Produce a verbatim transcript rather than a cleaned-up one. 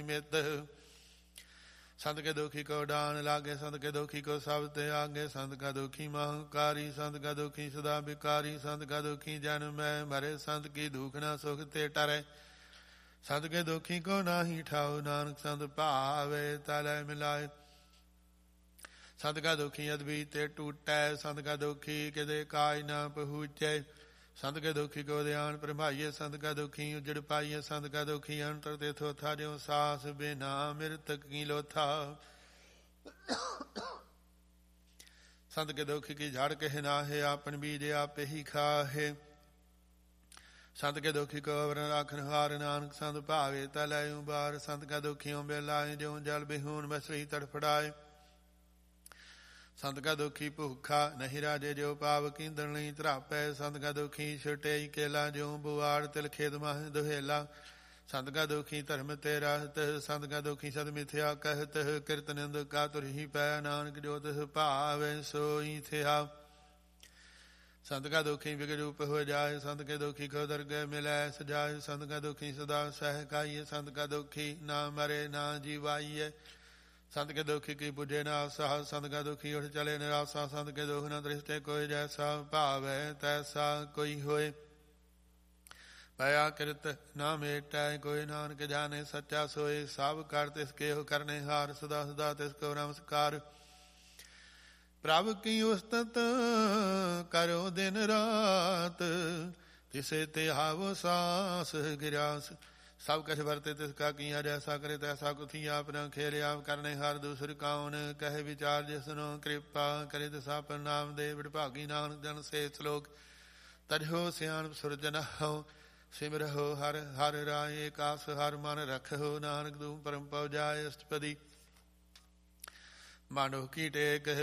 मित। संत के दुखी को डान लागे, संत के दुखी को सब ते आगे। संत का दुखी महंकारी, संत का दुखी सदा बिकारी। संत का दुखी जन्म में मरे, संत की दुख न सुख ते टरे। संत के दुखी को नाही ठाओ, नानक संत पावे तले मिलाए। संत का दुखी अद्भीते टूटे, संत का दुखी किदे काय न पहुँचे। संत के दुखी को ध्यान प्रभाइए, संत का दुखी उजड़ पाइए। संत का दुखी अंतर ते थोथा, जो सास बिना मृतक की लोथा। संत के दुखी की झाड़ कह नाहे, आपन बीज आप ही खाहे। संत के दुखी को अवरण राखन हार, नानक संत भावे तलै उबार। संत का दुखियों बेलाए, जो जल बिहून बसरी तड़फड़ाए। संत का दुखी भूखा नहीं राजे, जो पाव कींदर नहीं त्रापै। संत का दुखी छुटे केला, जो बुआड़ तिल खेत माह दुहेला। संत का दुखी धर्म तेरा तह, संत का दुखी सद मिथ्या कहत। कीर्तनंद का तुरही पै, नानक जो तिस भावे सोई थिया। संत का दुखी विगरूप हो जाए, संत के दुखी को दरगह मिलै सजाए। संत का दुखी सदा सहकाइए, संत का दुखी ना मरे ना जीवाइए। संत के दुखी की बुझे न आशा, संत का दुखी उठ चले निराशा। संत के दुख न दृष्टि कोई जैसा, भावे तैसा कोई होए। पया कृत न मेटै, कोई नानक जाने सच्चा सोए। सब कर तिसके हो करने हार, सदा सदा तिसको नमस्कार। प्रभु की उस्तत करो दिन रात, तिसे तिहावो सास गिरास। सब कछ वरते तिसका किया, जैसा करे तैसा कुथिया। अपना खेल आप करने हार, दूसर कौन कहे विचार। जिसनो कृपा करे तिसा पर नाम दे, विभागी नानक जन से श्लोक। तजहो सियान सुरजन हो, सिमरहो हर हर राय। कास हर मन रखो, नानक दूं परम पहुँचाए अष्टपदी। मांडो की टेक